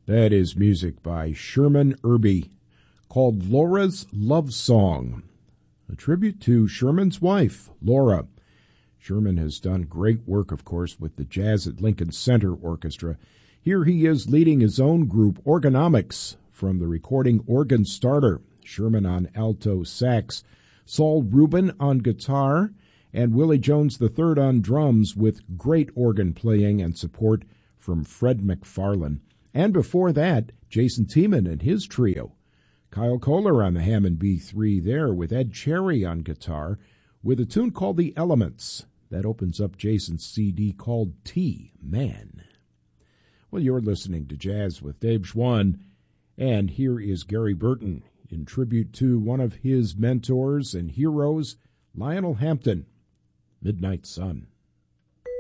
That is music by Sherman Irby called Laura's Love Song, a tribute to Sherman's wife, Laura. Sherman has done great work, of course, with the Jazz at Lincoln Center Orchestra. Here he is leading his own group, Organomics, from the recording Organ Starter. Sherman on alto sax, Saul Rubin on guitar, and Willie Jones III on drums with great organ playing and support from Fred McFarlane. And before that, Jason Tiemann and his trio. Kyle Kohler on the Hammond B3 there with Ed Cherry on guitar with a tune called The Elements. That opens up Jason's CD called T-Man. Well, you're listening to Jazz with Dave Schwann, and here is Gary Burton in tribute to one of his mentors and heroes, Lionel Hampton, Midnight Sun.